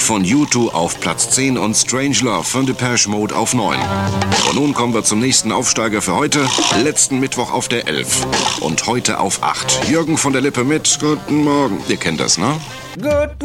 von U2 auf Platz 10 und Strangelove von Depeche Mode auf 9. Und nun kommen wir zum nächsten Aufsteiger für heute. Letzten Mittwoch auf der 11 und heute auf 8. Jürgen von der Lippe mit Guten Morgen. Ihr kennt das, ne? Guten